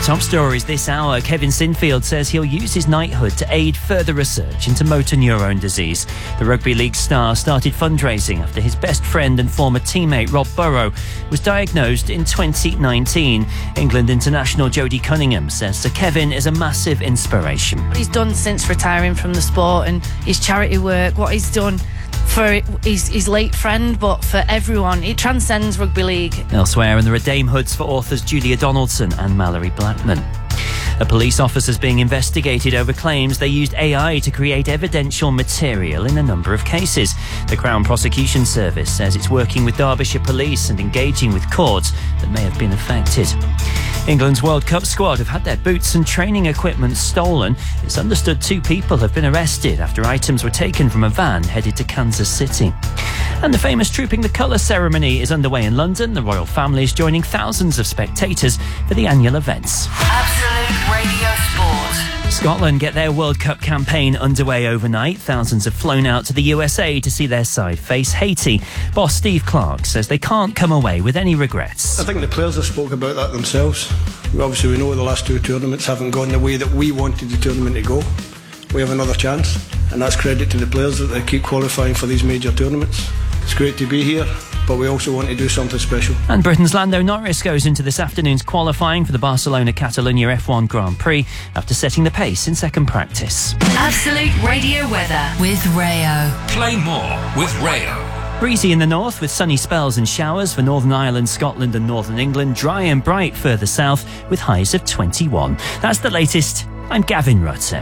Top stories this hour. Kevin Sinfield says he'll use his knighthood to aid further research into motor neurone disease. The rugby league star started fundraising after his best friend and former teammate Rob Burrow was diagnosed in 2019. England international Jodie Cunningham says Sir Kevin is a massive inspiration. What he's done since retiring from the sport and his charity work, what he's done for his late friend, but for everyone, it transcends rugby league. Elsewhere, and there are Dame hoods for authors Julia Donaldson and Mallory Blackman. A police officer is being investigated over claims they used AI to create evidential material in a number of cases. The Crown Prosecution Service says it's working with Derbyshire Police and engaging with courts that may have been affected. England's World Cup squad have had their boots and training equipment stolen. It's understood 2 people have been arrested after items were taken from a van headed to Kansas City. And the famous Trooping the Colour ceremony is underway in London. The royal family is joining thousands of spectators for the annual events. Absolute Radio Sport. Scotland get their World Cup campaign underway overnight. Thousands have flown out to the USA to see their side face Haiti. Boss Steve Clarke says they can't come away with any regrets. I think the players have spoke about that themselves. Obviously, we know the last 2 tournaments haven't gone the way that we wanted the tournament to go. We have another chance, and that's credit to the players that they keep qualifying for these major tournaments. It's great to be here, but we also want to do something special. And Britain's Lando Norris goes into this afternoon's qualifying for the Barcelona-Catalunya F1 Grand Prix after setting the pace in second practice. Absolute Radio weather with Rayo. Play more with Rayo. Breezy in the north with sunny spells and showers for Northern Ireland, Scotland and Northern England. Dry and bright further south with highs of 21. That's the latest. I'm Gavin Rutter.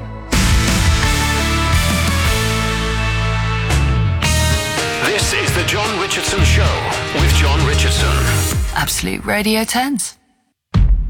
This is the John Richardson Show with John Richardson. Absolute Radio 10s.